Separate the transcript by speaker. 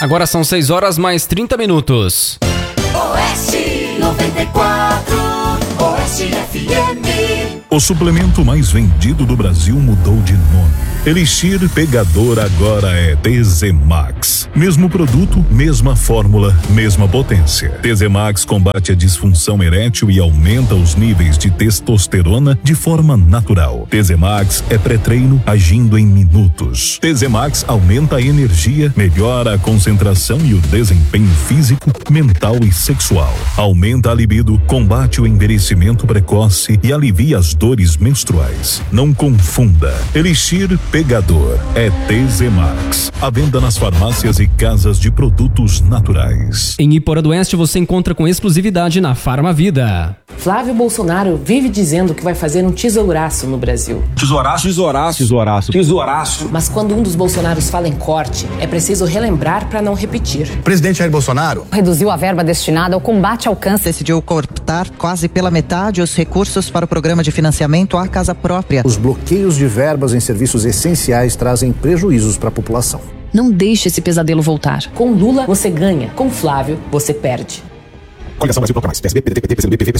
Speaker 1: Agora são 6 horas mais 30 minutos.
Speaker 2: Oeste 94, Oeste FM.
Speaker 3: O suplemento mais vendido do Brasil mudou de nome. Elixir Pegador agora é TZ Max. Mesmo produto, mesma fórmula, mesma potência. TZ Max combate a disfunção erétil e aumenta os níveis de testosterona de forma natural. TZ Max é pré-treino agindo em minutos. TZ Max aumenta a energia, melhora a concentração e o desempenho físico, mental e sexual. Aumenta a libido, combate o envelhecimento precoce e alivia as dores menstruais. Não confunda. Elixir Pegador é TZ Max. À venda nas farmácias e casas de produtos naturais.
Speaker 1: Em Iporã do Oeste você encontra com exclusividade na Farmavida.
Speaker 4: Flávio Bolsonaro vive dizendo que vai fazer um tesouraço no Brasil.
Speaker 5: Tesouraço? Tesouraço. Tesouraço. Tesouraço.
Speaker 4: Mas quando um dos Bolsonaros fala em corte, é preciso relembrar para não repetir.
Speaker 6: O presidente Jair Bolsonaro
Speaker 7: reduziu a verba destinada ao combate ao câncer.
Speaker 8: Decidiu cortar quase pela metade os recursos para o programa de financiamento à casa própria.
Speaker 9: Os bloqueios de verbas em serviços essenciais trazem prejuízos para a população.
Speaker 10: Não deixe esse pesadelo voltar.
Speaker 4: Com Lula, você ganha. Com Flávio, você perde.
Speaker 6: Coligação Brasil Procura Mais. PSB, PDT, PT, PCdoB, PV, PSOL.